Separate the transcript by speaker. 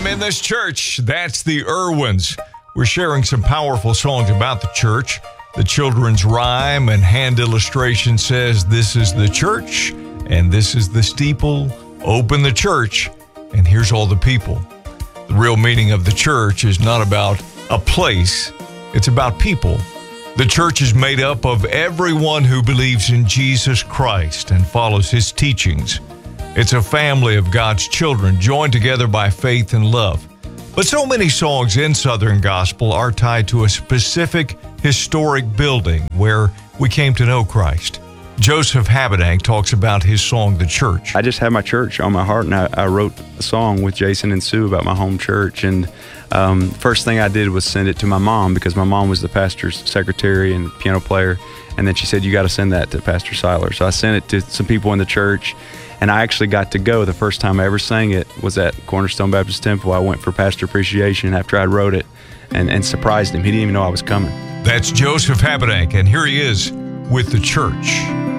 Speaker 1: in this church. That's the Irwins. We're sharing some powerful songs about the church. The children's rhyme and hand illustration says, "This is the church, and this is the steeple. Open the church, and here's all the people." The real meaning of the church is not about a place. It's about people. The church is made up of everyone who believes in Jesus Christ and follows his teachings. It's a family of God's children joined together by faith and love. But so many songs in Southern Gospel are tied to a specific historic building where we came to know Christ. Joseph Habedank talks about his song, The Church.
Speaker 2: I just had my church on my heart, and I wrote a song with Jason and Sue about my home church. And first thing I did was send it to my mom, because my mom was the pastor's secretary and piano player. And then she said, "You got to send that to Pastor Seiler." So I sent it to some people in the church, and I actually got to go. The first time I ever sang it was at Cornerstone Baptist Temple. I went for pastor appreciation after I wrote it and surprised him. He didn't even know I was coming.
Speaker 1: That's Joseph Habedank, and here he is with The Church.